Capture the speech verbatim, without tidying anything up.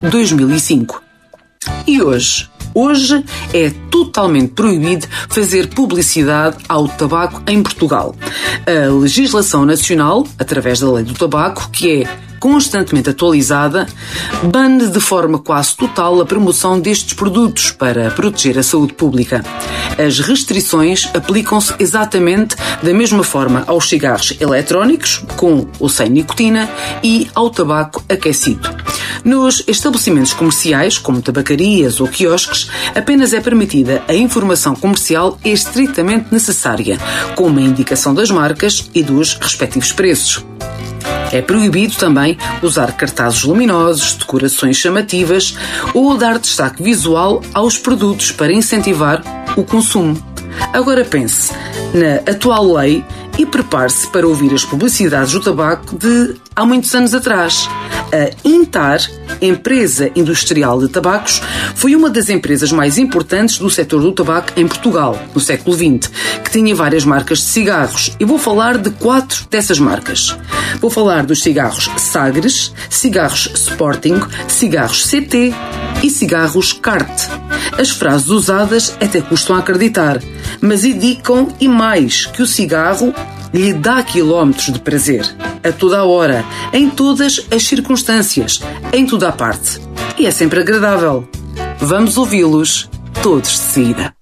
dois mil e cinco. E hoje? Hoje é totalmente proibido fazer publicidade ao tabaco em Portugal. A legislação nacional, através da Lei do Tabaco, que é constantemente atualizada, bane de forma quase total a promoção destes produtos para proteger a saúde pública. As restrições aplicam-se exatamente da mesma forma aos cigarros eletrónicos, com ou sem nicotina, e ao tabaco aquecido. Nos estabelecimentos comerciais, como tabacarias ou quiosques, apenas é permitida a informação comercial estritamente necessária, com uma indicação das marcas e dos respectivos preços. É proibido também usar cartazes luminosos, decorações chamativas ou dar destaque visual aos produtos para incentivar o consumo. Agora pense na atual lei e prepare-se para ouvir as publicidades do tabaco de há muitos anos atrás. A Intar, empresa industrial de tabacos, foi uma das empresas mais importantes do setor do tabaco em Portugal, no século vinte, que tinha várias marcas de cigarros. E vou falar de quatro dessas marcas. Vou falar dos cigarros Sagres, cigarros Sporting, cigarros C T e cigarros Cart. As frases usadas até custam a acreditar, mas indicam e mais que o cigarro lhe dá quilómetros de prazer, a toda a hora, em todas as circunstâncias, em toda a parte. E é sempre agradável. Vamos ouvi-los todos de seguida.